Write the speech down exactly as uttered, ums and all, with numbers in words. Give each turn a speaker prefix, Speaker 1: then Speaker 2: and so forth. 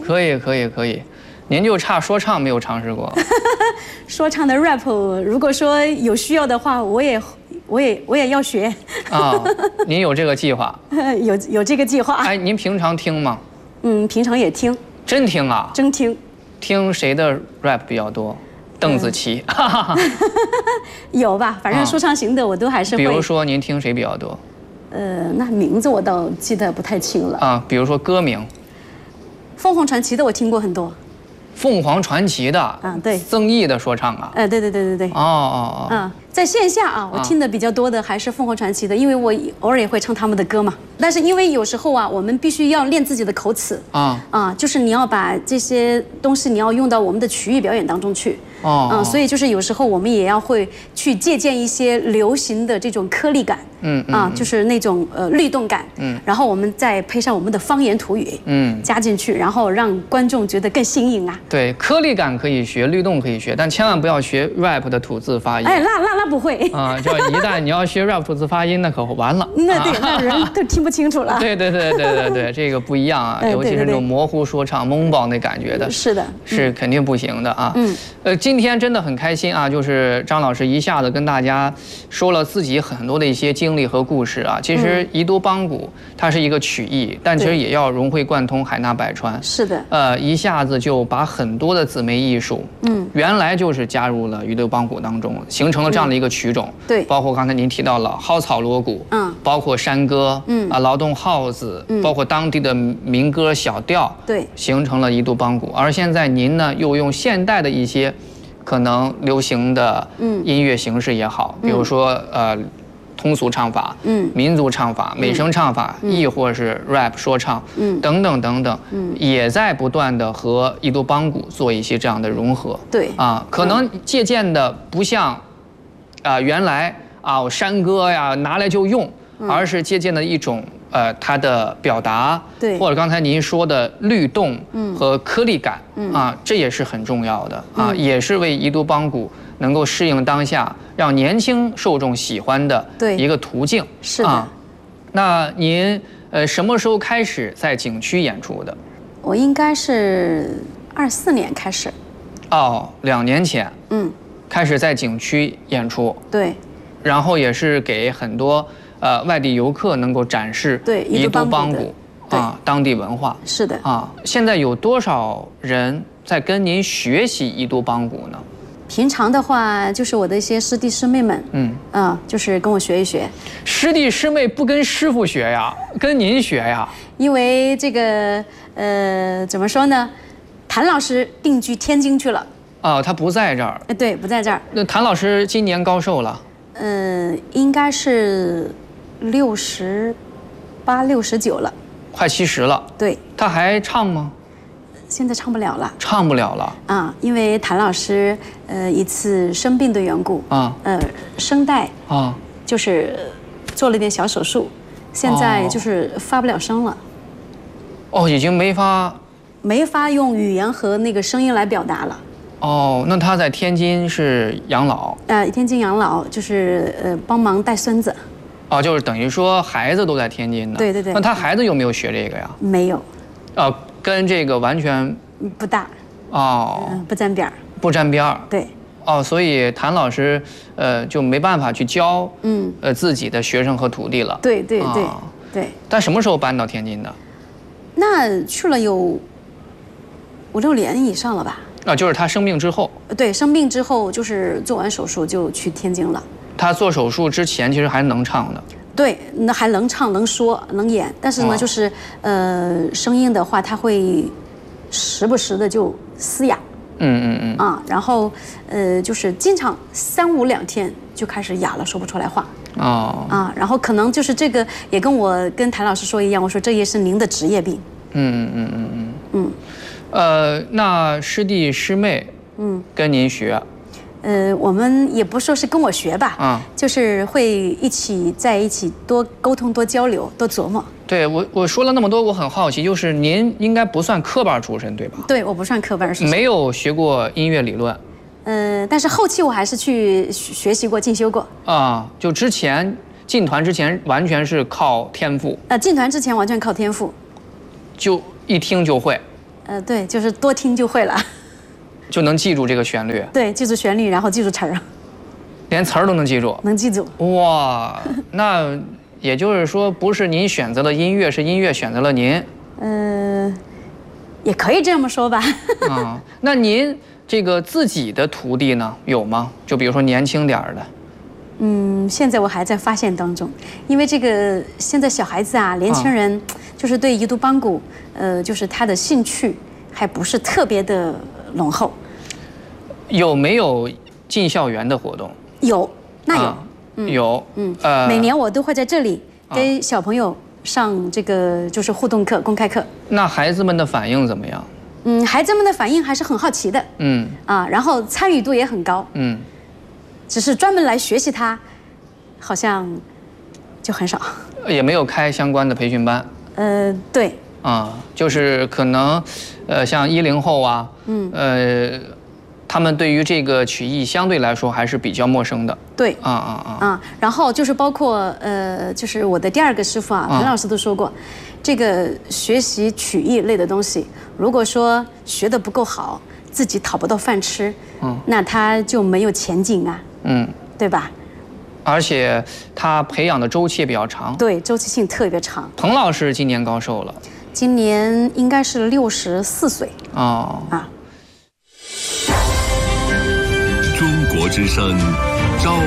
Speaker 1: 可以可以可以，您就差说唱没有尝试过。
Speaker 2: 说唱的 rap， 如果说有需要的话，我也我也我也要学。
Speaker 1: 啊，您有这个计划？
Speaker 2: 有有这个计划。
Speaker 1: 哎，您平常听吗？
Speaker 2: 嗯，平常也听。
Speaker 1: 真听啊？
Speaker 2: 真听。
Speaker 1: 听谁的 rap 比较多？邓紫棋。
Speaker 2: 有吧，反正说唱型的我都还是会。
Speaker 1: 比如说您听谁比较多？
Speaker 2: 呃，那名字我倒记得不太清了。
Speaker 1: 啊，比如说歌名。
Speaker 2: 凤凰传奇的我听过很多。
Speaker 1: 凤凰传奇的
Speaker 2: 啊，对，
Speaker 1: 曾毅的说唱啊，
Speaker 2: 呃，对对对对对，
Speaker 1: 哦哦
Speaker 2: 哦，啊，在线下啊，我听的比较多的还是凤凰传奇的，因为我偶尔也会唱他们的歌嘛。但是因为有时候啊，我们必须要练自己的口齿啊啊，就是你要把这些东西你要用到我们的曲艺表演当中去。哦，嗯，所以就是有时候我们也要会去借鉴一些流行的这种颗粒感，嗯啊，就是那种呃律动感，嗯，然后我们再配上我们的方言土语，嗯，加进去，然后让观众觉得更新颖啊。
Speaker 1: 对，颗粒感可以学，律动可以学，但千万不要学 rap 的吐字发音。
Speaker 2: 哎，那那那不会
Speaker 1: 啊，就一旦你要学 rap 吐字发音，那可完了。
Speaker 2: 那对，那人都听不清楚了。
Speaker 1: 对对对对对对，这个不一样啊，尤其是那种模糊说唱、懵爆那感觉的，
Speaker 2: 是的，
Speaker 1: 是肯定不行的啊。嗯，呃，今天真的很开心啊，就是张老师一下子跟大家说了自己很多的一些经历和故事啊。其实宜都邦鼓它是一个曲艺，但其实也要融会贯通，海纳百川。
Speaker 2: 是的，
Speaker 1: 呃，一下子就把很多的姊妹艺术，嗯，原来就是加入了宜都邦鼓当中，形成了这样的一个曲种。
Speaker 2: 对，
Speaker 1: 包括刚才您提到了蒿草锣鼓，嗯，包括山歌，嗯啊，劳动号子，嗯，包括当地的民歌小调，
Speaker 2: 对，
Speaker 1: 形成了宜都邦鼓。而现在您呢，又用现代的一些可能流行的音乐形式也好，比如说呃通俗唱法、嗯民族唱法、美声唱法，亦或是 rap 说唱，嗯等等等等，嗯也在不断的和宜都邦鼓做一些这样的融合。
Speaker 2: 对
Speaker 1: 啊，可能借鉴的不像啊原来啊山歌呀拿来就用，而是借鉴的一种呃它的表达，
Speaker 2: 对，
Speaker 1: 或者刚才您说的律动和颗粒感，啊这也是很重要的啊，也是为宜都邦鼓能够适应当下，让年轻受众喜欢的一个途径。
Speaker 2: 是的。啊，
Speaker 1: 那您呃什么时候开始在景区演出的？
Speaker 2: 我应该是二四年开始。
Speaker 1: 哦，两年前。嗯。开始在景区演出。
Speaker 2: 对。然
Speaker 1: 后也是给很多呃外地游客能够展示
Speaker 2: 对
Speaker 1: 宜都邦鼓啊当地文化。
Speaker 2: 是的。
Speaker 1: 啊，现在有多少人在跟您学习宜都邦鼓呢？
Speaker 2: 平常的话，就是我的一些师弟师妹们，嗯，啊，就是跟我学一学。
Speaker 1: 师弟师妹不跟师傅学呀，跟您学呀？
Speaker 2: 因为这个，呃，怎么说呢？谭老师定居天津去了。
Speaker 1: 哦，他不在这儿。
Speaker 2: 呃，对，不在这儿。
Speaker 1: 那谭老师今年高寿了？
Speaker 2: 嗯、呃，应该是六十八、六十九了，
Speaker 1: 快七十了。
Speaker 2: 对。
Speaker 1: 他还唱吗？
Speaker 2: 现在唱不了了，
Speaker 1: 唱不了了
Speaker 2: 啊！因为谭老师呃一次生病的缘故啊，呃声带啊就是做了点小手术，现在就是发不了声了。
Speaker 1: 哦，已经没法
Speaker 2: 没法用语言和那个声音来表达了。
Speaker 1: 哦，那他在天津是养老？
Speaker 2: 呃，天津养老就是呃帮忙带孙子。
Speaker 1: 哦，就是等于说孩子都在天津呢。
Speaker 2: 对对对。
Speaker 1: 那他孩子有没有学这个呀？
Speaker 2: 没有。
Speaker 1: 哦。跟这个完全
Speaker 2: 不大
Speaker 1: 哦、
Speaker 2: 嗯，不沾边儿，
Speaker 1: 不沾边儿。
Speaker 2: 对，
Speaker 1: 哦，所以谭老师呃就没办法去教嗯呃自己的学生和徒弟了。
Speaker 2: 对对对、哦、对。
Speaker 1: 但什么时候搬到天津的？
Speaker 2: 那去了有五六年以上了吧？
Speaker 1: 啊，就是他生病之后。
Speaker 2: 对，生病之后就是做完手术就去天津了。
Speaker 1: 他做手术之前其实还能唱的。
Speaker 2: 对，那还能唱、能说、能演，但是呢，哦、就是呃，声音的话，他会时不时的就嘶哑。嗯嗯嗯。啊，然后呃，就是经常三五两天就开始哑了，说不出来话。哦。啊，然后可能就是这个也跟我跟谭老师说一样，我说这也是您的职业病。嗯嗯嗯嗯嗯。嗯。
Speaker 1: 呃，那师弟师妹，嗯，跟您学。
Speaker 2: 呃，我们也不说是跟我学吧，啊，就是会一起在一起多沟通、多交流、多琢磨。
Speaker 1: 对我，我说了那么多，我很好奇，就是您应该不算科班出身，对吧？
Speaker 2: 对，我不算科班出身，
Speaker 1: 没有学过音乐理论。
Speaker 2: 呃，但是后期我还是去学习过、进修过。
Speaker 1: 啊，就之前进团之前完全是靠天赋。
Speaker 2: 呃，进团之前完全靠天赋，
Speaker 1: 就一听就会。
Speaker 2: 呃，对，就是多听就会了，
Speaker 1: 就能记住这个旋律。
Speaker 2: 对，记住旋律，然后记住词儿，
Speaker 1: 连词儿都能记住，
Speaker 2: 能记住。
Speaker 1: 哇，那也就是说，不是您选择了音乐，是音乐选择了您。
Speaker 2: 呃，也可以这么说吧。
Speaker 1: 啊，那您这个自己的徒弟呢，有吗？就比如说年轻点儿的。
Speaker 2: 嗯，现在我还在发现当中，因为这个现在小孩子啊，年轻人，就是对彝族邦鼓，呃，就是他的兴趣还不是特别的浓厚。
Speaker 1: 有没有进校园的活动？
Speaker 2: 有，那有，
Speaker 1: 啊、嗯、有，
Speaker 2: 嗯，呃，每年我都会在这里给小朋友上这个就是互动课、公开课。
Speaker 1: 那孩子们的反应怎么样？
Speaker 2: 嗯，孩子们的反应还是很好奇的，
Speaker 1: 嗯，
Speaker 2: 啊，然后参与度也很高，嗯。只是专门来学习它，好像就很少，
Speaker 1: 也没有开相关的培训班。
Speaker 2: 呃，对。
Speaker 1: 啊，就是可能，呃，像一零后啊，嗯，呃，他们对于这个曲艺相对来说还是比较陌生的。
Speaker 2: 对。
Speaker 1: 啊啊啊。
Speaker 2: 啊，然后就是包括呃，就是我的第二个师傅啊，彭老师都说过，这个学习曲艺类的东西，如果说学得不够好，自己讨不到饭吃，嗯，那他就没有前景啊。嗯，对吧？
Speaker 1: 而且他培养的周期也比较长，
Speaker 2: 对，周期性特别长。
Speaker 1: 彭老师今年高寿了？
Speaker 2: 今年应该是六十四岁。哦啊。
Speaker 3: 中国之声，朝